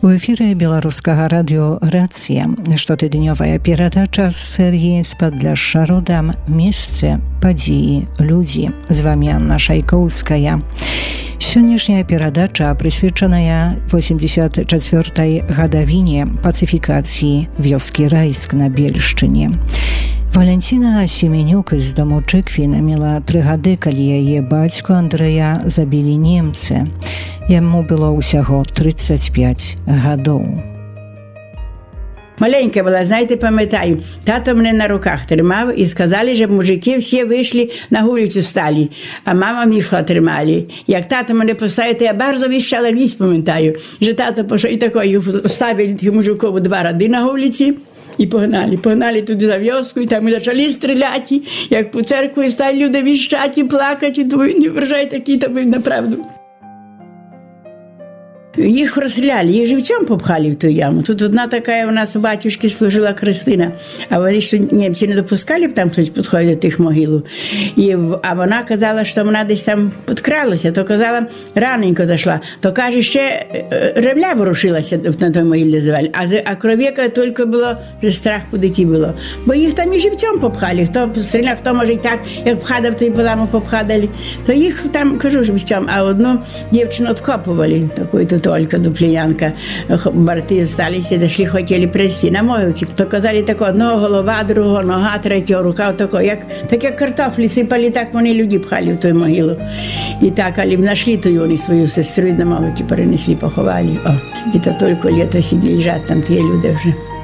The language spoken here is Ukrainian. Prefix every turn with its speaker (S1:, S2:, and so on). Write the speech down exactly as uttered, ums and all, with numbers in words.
S1: У эфіры беларускага радыё «Рацыя» штотыднёвая перадача з серыі «Спадляшша родам. Месцы, падзеі, людзі». З вами Анна Шайкоўская. Сённяшняя перадача прысвечаная восемьдесят чацвёртай гадавіне пацыфікацыі вёскі Райск на Бельшчыне. Валянціна Семенюк з дому Чыквіна мела тры гады, калі яе бацьку Андрэя забілі немцы. Яму было ўсяго тридцать пять гадоў.
S2: Маленька була, знаєте, пам'ятаю, тато мене на руках тримав і сказали, щоб мужики всі вийшли на вулицю стали, а мама міхла тримали. Як тато мене поставив, то я bardzo віщала вісь, пам'ятаю, що тато пішов і такою, ставили мужиків два ради на вулиці, і погнали. Погнали туди за вёску, і там і почали стріляти, як по церкві стали люди віщати, плакати, думаю, не вважай, такий то був направду. Їх розстріляли, їх живцем попхали в ту яму. Тут одна така у нас у батюшки служила Христина, а вони що німці не допускали б там хтось підходить до тих могил. І, а вона казала, що вона десь там підкралася, то казала, раненько зайшла. То каже, ще ремля ворушилася на той могилі звали, а, а кров'яка тільки було, що страх по диті було. Бо їх там і живцем попхали, хто стріляв, хто може і так, як вхадав, то і поламу попхадали. То їх там, кажу, живцем, а одну дівчину откопували, таку тут только дуплянка, борти осталися, зайшли, хотіли прийти на могилчик, то казали тако, одного голова, другого нога, третього рука, тако, як, так як картофлі сипали, так вони люди пхали в ту могилу. І так, але знайшли ту вони свою сестру і на могилки перенесли, поховали. О. І то тільки літо сиділи, лежать там ті люди вже.